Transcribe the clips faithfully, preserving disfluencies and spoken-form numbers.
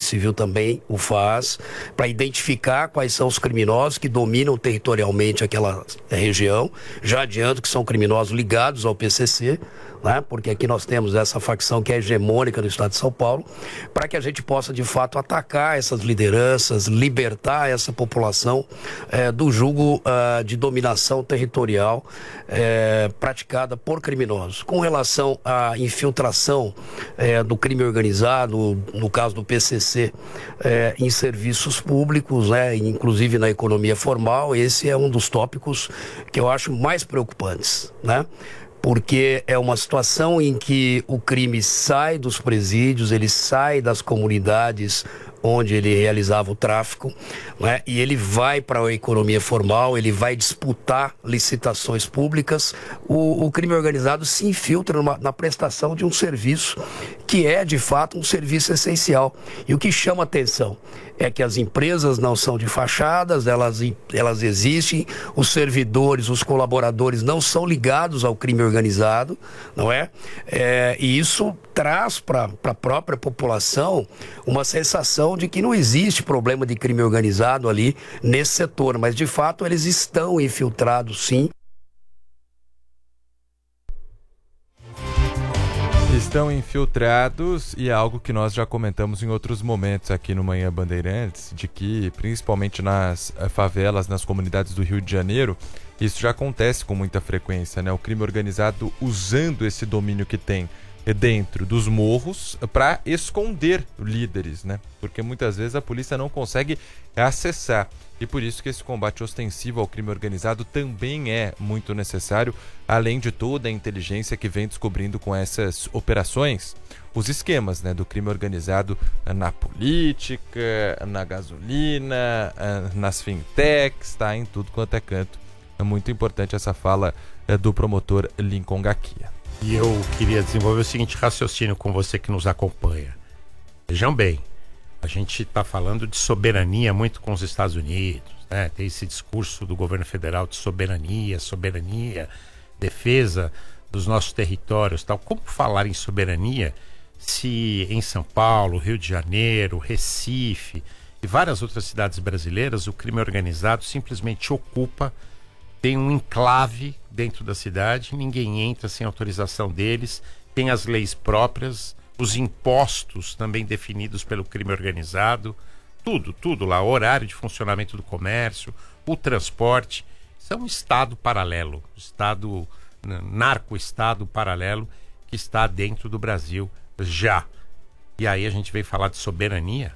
Civil também o faz, para identificar quais são os criminosos que dominam territorialmente aquela região. Já adianto que são criminosos ligados ao P C C, né? Porque aqui nós temos essa facção que é hegemônica no estado de São Paulo, para que a gente possa de fato atacar essas lideranças, libertar essa população eh, do jugo ah, de dominação territorial eh, praticada por criminosos. Com relação à infiltração eh, do crime organizado, no caso do P C C, eh, em serviços públicos, né, inclusive na economia formal, esse é um dos tópicos que eu acho mais preocupantes, né? Porque é uma situação em que o crime sai dos presídios, ele sai das comunidades onde ele realizava o tráfico, né? E ele vai para a economia formal, ele vai disputar licitações públicas. O, o crime organizado se infiltra numa, na prestação de um serviço que é, de fato, um serviço essencial. E o que chama atenção é que as empresas não são de fachadas, elas, elas existem, os servidores, os colaboradores não são ligados ao crime organizado, não é? É e isso traz para a própria população uma sensação de que não existe problema de crime organizado ali nesse setor, mas de fato eles estão infiltrados, sim. Estão infiltrados, e é algo que nós já comentamos em outros momentos aqui no Manhã Bandeirantes, de que principalmente nas favelas, nas comunidades do Rio de Janeiro, isso já acontece com muita frequência, né? O crime organizado usando esse domínio que tem dentro dos morros para esconder líderes, né? Porque muitas vezes a polícia não consegue acessar. E por isso que esse combate ostensivo ao crime organizado também é muito necessário, além de toda a inteligência que vem descobrindo com essas operações, os esquemas, né, do crime organizado na política, na gasolina, nas fintechs, tá, em tudo quanto é canto. É muito importante essa fala do promotor Lincoln Gakia. E eu queria desenvolver o seguinte raciocínio com você que nos acompanha. Vejam bem, a gente está falando de soberania muito com os Estados Unidos, né? Tem esse discurso do governo federal de soberania, soberania, defesa dos nossos territórios, tal. Como falar em soberania se em São Paulo, Rio de Janeiro, Recife e várias outras cidades brasileiras o crime organizado simplesmente ocupa, tem um enclave dentro da cidade, ninguém entra sem autorização deles, tem as leis próprias, os impostos também definidos pelo crime organizado, tudo, tudo lá, o horário de funcionamento do comércio, o transporte. Isso é um estado paralelo, estado, narco-estado paralelo que está dentro do Brasil já. E aí a gente veio falar de soberania.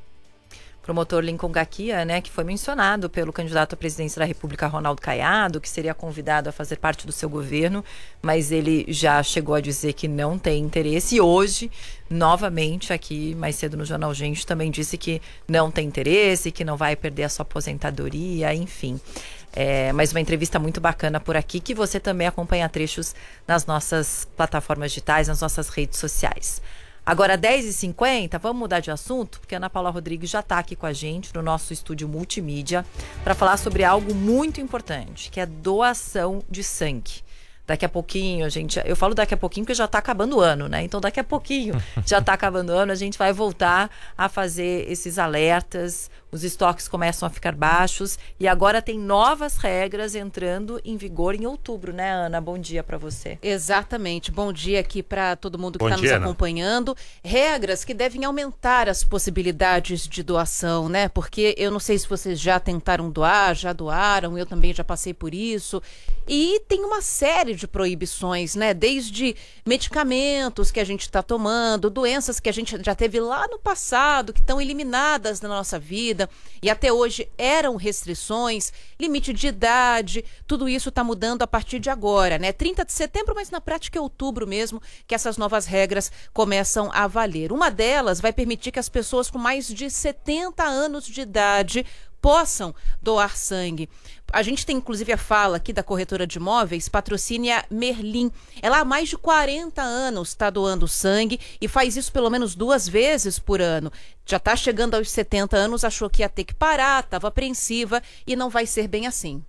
Promotor Lincoln Gakia, né, que foi mencionado pelo candidato à presidência da República, Ronaldo Caiado, que seria convidado a fazer parte do seu governo, mas ele já chegou a dizer que não tem interesse. E hoje, novamente, aqui, mais cedo no Jornal Gente, também disse que não tem interesse, que não vai perder a sua aposentadoria, enfim. É, mas uma entrevista muito bacana por aqui, que você também acompanha trechos nas nossas plataformas digitais, nas nossas redes sociais. Agora, dez e cinquenta, vamos mudar de assunto, porque a Ana Paula Rodrigues já está aqui com a gente no nosso estúdio multimídia para falar sobre algo muito importante, que é doação de sangue. Daqui a pouquinho, a gente, eu falo daqui a pouquinho porque já está acabando o ano, né? Então, daqui a pouquinho, já está acabando o ano, a gente vai voltar a fazer esses alertas, os estoques começam a ficar baixos e agora tem novas regras entrando em vigor em outubro, né, Ana? Bom dia para você. Exatamente. Bom dia aqui para todo mundo que Bom está nos dia, Ana. acompanhando. Regras que devem aumentar as possibilidades de doação, né? Porque eu não sei se vocês já tentaram doar, já doaram, eu também já passei por isso. E tem uma série de proibições, né? Desde medicamentos que a gente está tomando, doenças que a gente já teve lá no passado, que estão eliminadas da nossa vida e até hoje eram restrições, limite de idade, tudo isso está mudando a partir de agora, né? trinta de setembro, mas na prática é outubro mesmo que essas novas regras começam a valer. Uma delas vai permitir que as pessoas com mais de setenta anos de idade possam doar sangue. A gente tem inclusive a fala aqui da corretora de imóveis, Patrocínia Merlin. Ela há mais de quarenta anos está doando sangue e faz isso pelo menos duas vezes por ano. Já está chegando aos setenta anos, achou que ia ter que parar, estava apreensiva e não vai ser bem assim.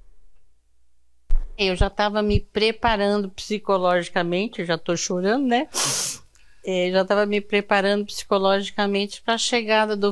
Eu já estava me preparando psicologicamente, já estou chorando, né? É, já estava me preparando psicologicamente para a chegada do